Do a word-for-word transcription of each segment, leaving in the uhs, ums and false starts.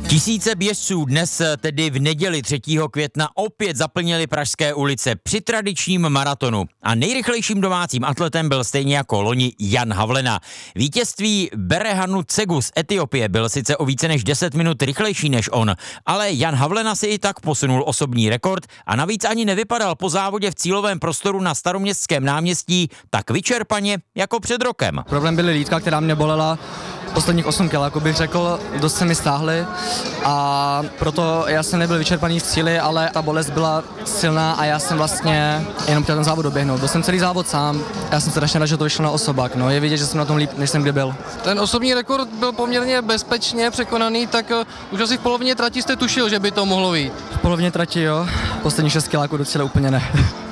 Tisíce běžců dnes, tedy v neděli třetího května, opět zaplnili pražské ulice při tradičním maratonu. A nejrychlejším domácím atletem byl stejně jako loni Jan Havlena. Vítězství Berehanu Tsegu z Etiopie byl sice o více než deset minut rychlejší než on, ale Jan Havlena si i tak posunul osobní rekord a navíc ani nevypadal po závodě v cílovém prostoru na Staroměstském náměstí tak vyčerpaně jako před rokem. Problém byly lítka, která mě bolela posledních osm kil, jako bych řekl, dost se mi stáhly a proto já jsem nebyl vyčerpaný v cíli, ale ta bolest byla silná a já jsem vlastně jenom chtěl ten závod doběhnout. Byl jsem celý závod sám, já jsem strašně rád, že to vyšlo na osobák, no je vidět, že jsem na tom líp, než jsem kdy byl. Ten osobní rekord byl poměrně bezpečně překonaný, tak uh, už asi v polovině trati jste tušil, že by to mohlo být. V polovině trati jo, posledních šest kiláků do cíle úplně ne.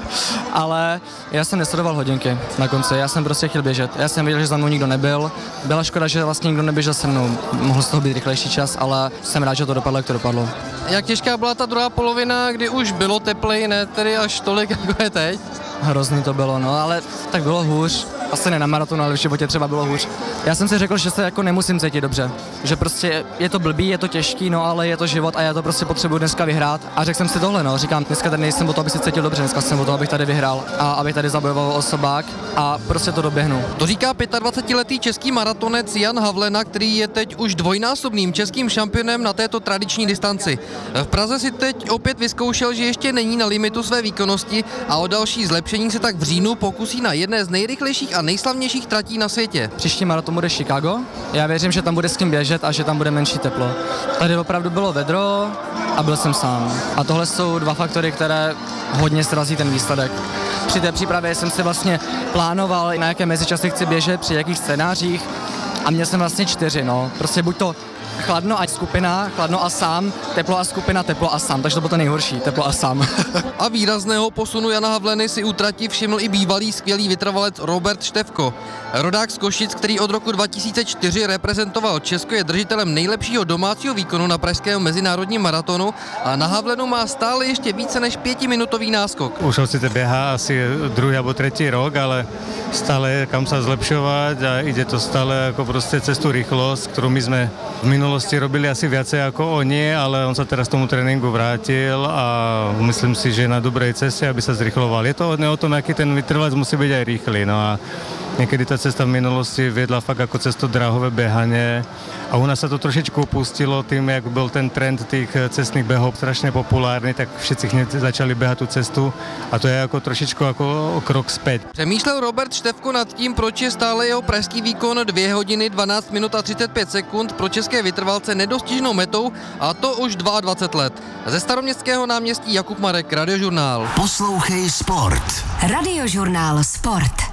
Ale já jsem nesledoval hodinky na konci, já jsem prostě chtěl běžet. Já jsem věděl, že za mnou nikdo nebyl. Byla škoda, že vlastně nikdo neběžel se mnou. Mohl z toho být rychlejší čas, ale jsem rád, že to dopadlo, jak to dopadlo. Jak těžká byla ta druhá polovina, kdy už bylo teplej, ne tedy až tolik, jako je teď? Hrozný to bylo, no, ale tak bylo hůř. Asi ne na maratonu, ale v životě třeba bylo hůř. Já jsem si řekl, že se jako nemusím cítit dobře. Že prostě je to blbý, je to těžký, no ale je to život a já to prostě potřebuji dneska vyhrát. A řekl jsem si tohle, no, říkám, dneska tady nejsem o to, aby se cítil dobře, dneska jsem o to, abych tady vyhrál a abych tady zabojoval osobák a prostě to doběhnu. To říká dvacetiletý český maratonec Jan Havlena, který je teď už dvojnásobným českým šampionem na této tradiční distanci. V Praze si teď opět vyzkoušel, že ještě není na limitu své výkonnosti a o další zlepšení se tak v říjnu pokusí na jedné z nejrychlejších a nejslavnějších tratí na světě. Příští maraton bude Chicago. Já věřím, že tam bude s kým běžet a že tam bude menší teplo. Tady opravdu bylo vedro a byl jsem sám. A tohle jsou dva faktory, které hodně srazí ten výsledek. Při té přípravě jsem si vlastně plánoval, na jaké mezičasy chci běžet, při jakých scénářích a měl jsem vlastně čtyři, no. Prostě buď to chladno a skupina, chladno a sám, teplo a skupina, teplo a sám, takže to bylo to nejhorší, teplo a sám. A výrazného posunu Jana Havleny si u trati všiml i bývalý skvělý vytrvalec Robert Štefko. Rodák z Košic, který od roku dva tisíce čtyři reprezentoval Česko, je držitelem nejlepšího domácího výkonu na pražském mezinárodním maratonu a na Havlenu má stále ještě více než pětiminutový náskok. Už ho sice běhá asi druhý alebo tretí rok, ale stále je kam sa zlepšovať a ide to stále ako proste cez tú rýchlosť, ktorú my sme v minulosti robili asi viacej ako oni, ale on sa teraz tomu tréningu vrátil a myslím si, že je na dobrej ceste, aby sa zrychloval. Je to hodne o tom, aký ten vytrvalec musí byť aj rýchly. No a niekedy tá cesta v minulosti viedla fakt ako cez to dráhové behanie a u nás sa to trošičku opustilo tým, jak byl ten trend tých cestných behov strašne populárny, tak všetci hneď začali behať tú cestu a to je ako trošičku ako krok späť. Přemýšlel Robert Štefko nad tím, proč je stále jeho pražský výkon dvě hodiny dvanáct minut a třicet pět sekund pro české vytrvalce nedostižnou metou a to už dvacet dva let. Ze Staroměstského náměstí Jakub Marek, Radiožurnál. Poslouchej Sport. Radiožurnál Sport.